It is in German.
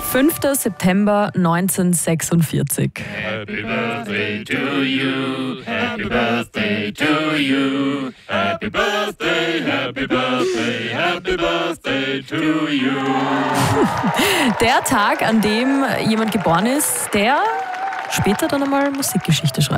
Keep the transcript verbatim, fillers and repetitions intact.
fünfter September neunzehnhundertsechsundvierzig. Happy birthday to you, happy birthday to you, happy birthday, happy birthday, happy birthday to you. Der Tag, an dem jemand geboren ist, der später dann einmal Musikgeschichte schreibt.